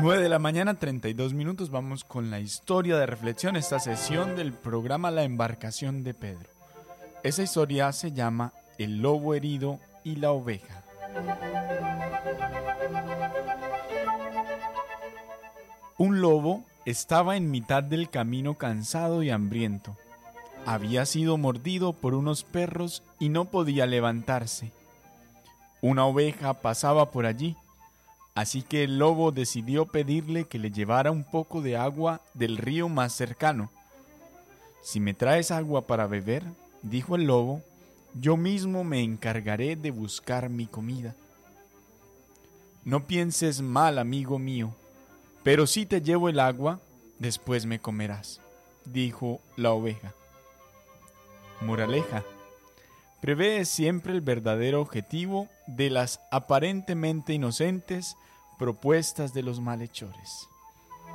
9 de la mañana, 32 minutos. Vamos con la historia de reflexión, esta sesión del programa La Embarcación de Pedro. Esa historia se llama El lobo herido y la oveja. Un lobo estaba en mitad del camino cansado y hambriento. Había sido mordido por unos perros y no podía levantarse. Una oveja pasaba por allí, así que el lobo decidió pedirle que le llevara un poco de agua del río más cercano. «Si me traes agua para beber», dijo el lobo, «yo mismo me encargaré de buscar mi comida». «No pienses mal, amigo mío, pero si te llevo el agua, después me comerás», dijo la oveja. Moraleja: prevé siempre el verdadero objetivo de las aparentemente inocentes propuestas de los malhechores.